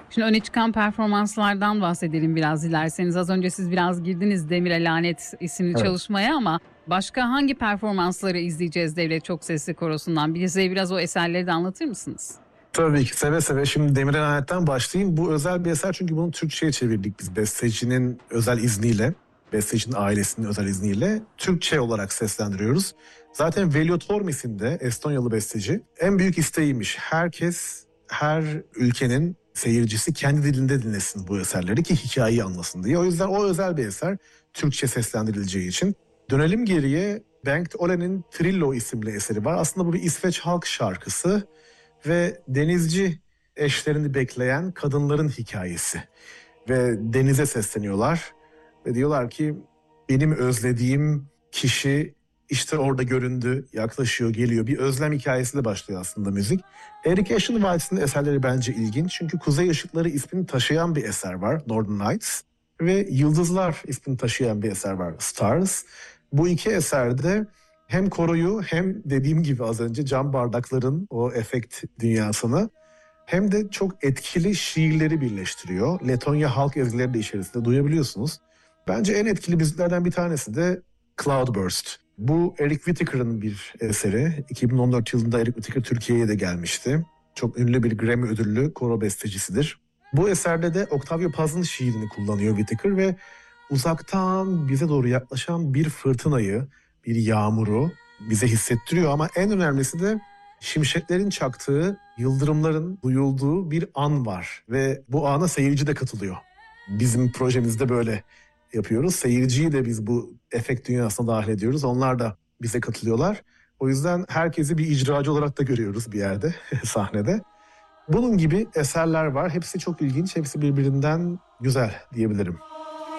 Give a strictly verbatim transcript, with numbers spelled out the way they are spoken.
Şimdi öne çıkan performanslardan bahsedelim biraz dilerseniz. Az önce siz biraz girdiniz Demir'e Lanet isimli Evet. çalışmaya ama başka hangi performansları izleyeceğiz Devlet Çok Sesli Korosu'ndan? Bize biraz o eserleri de anlatır mısınız? Tabii ki seve seve. Şimdi Demir Elanet'ten başlayayım. Bu özel bir eser çünkü bunu Türkçe'ye çevirdik biz bestecinin özel izniyle. Bestecinin ailesinin özel izniyle Türkçe olarak seslendiriyoruz. Zaten Veliot Hormis'in de Estonyalı besteci en büyük isteğiymiş. Herkes, her ülkenin seyircisi kendi dilinde dinlesin bu eserleri ki hikayeyi anlasın diye. O yüzden o özel bir eser Türkçe seslendirileceği için. Dönelim geriye, Bengt Olen'in Trillo isimli eseri var. Aslında bu bir İsveç halk şarkısı ve denizci eşlerini bekleyen kadınların hikayesi. Ve denize sesleniyorlar ve diyorlar ki benim özlediğim kişi işte orada göründü, yaklaşıyor, geliyor. Bir özlem hikayesiyle başlıyor aslında müzik. Eric Ashen Wilde'ın eserleri bence ilginç. Çünkü Kuzey Işıkları ismini taşıyan bir eser var, Northern Lights. Ve Yıldızlar ismini taşıyan bir eser var, Stars. Bu iki eserde hem koroyu hem dediğim gibi az önce cam bardakların o efekt dünyasını hem de çok etkili şiirleri birleştiriyor. Letonya halk ezgileri de içerisinde duyabiliyorsunuz. Bence en etkili müziklerden bir tanesi de Cloudburst. Bu Eric Whittaker'ın bir eseri. iki bin on dört yılında Eric Whittaker Türkiye'ye de gelmişti. Çok ünlü bir Grammy ödüllü koro bestecisidir. Bu eserde de Octavio Paz'ın şiirini kullanıyor Whittaker ve uzaktan bize doğru yaklaşan bir fırtınayı, bir yağmuru bize hissettiriyor ama en önemlisi de şimşeklerin çaktığı, yıldırımların duyulduğu bir an var ve bu ana seyirci de katılıyor. Bizim projemizde böyle yapıyoruz. Seyirciyi de biz bu efekt dünyasına dahil ediyoruz. Onlar da bize katılıyorlar. O yüzden herkesi bir icracı olarak da görüyoruz bir yerde, sahnede. Bunun gibi eserler var. Hepsi çok ilginç, hepsi birbirinden güzel diyebilirim.